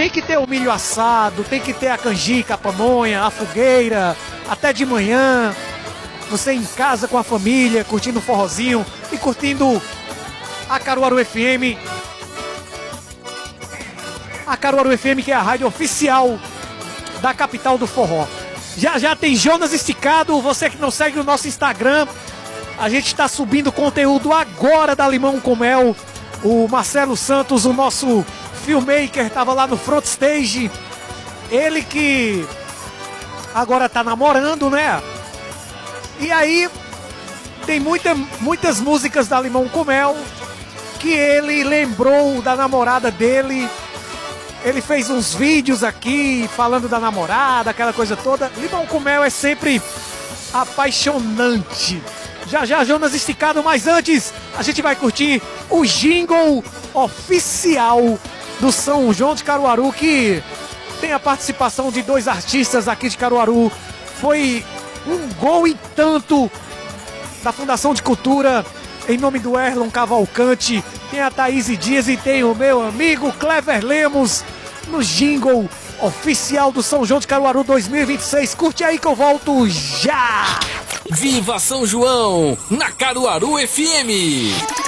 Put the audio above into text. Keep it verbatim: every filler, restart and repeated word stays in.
tem que ter o milho assado, tem que ter a canjica, a pamonha, a fogueira, até de manhã. Você em casa com a família, curtindo um forrozinho e curtindo a Caruaru F M. A Caruaru F M, que é a rádio oficial da capital do forró. Já já tem Jonas Esticado, você que não segue o nosso Instagram, a gente está subindo conteúdo agora da Limão com Mel. O Marcelo Santos, o nosso filmmaker, estava lá no front stage. Ele que agora tá namorando, né? E aí tem muita, muitas músicas da Limão com Mel que ele lembrou da namorada dele. Ele fez uns vídeos aqui falando da namorada, aquela coisa toda. Limão com Mel é sempre apaixonante. Já já Jonas Esticado, mas antes a gente vai curtir o jingle oficial do São João de Caruaru, que tem a participação de dois artistas aqui de Caruaru. Foi um gol e tanto da Fundação de Cultura, em nome do Erlon Cavalcante. Tem a Thaís Dias e tem o meu amigo Clever Lemos no jingle oficial do São João de Caruaru dois mil e vinte e seis. Curte aí que eu volto já! Viva São João na Caruaru F M!